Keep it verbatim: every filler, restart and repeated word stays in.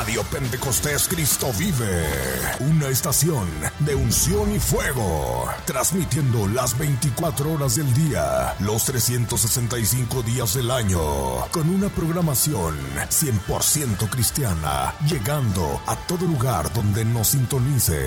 Radio Pentecostés Cristo Vive, una estación de unción y fuego, transmitiendo las veinticuatro horas del día, los trescientos sesenta y cinco días del año, con una programación cien por ciento cristiana, llegando a todo lugar donde nos sintonice.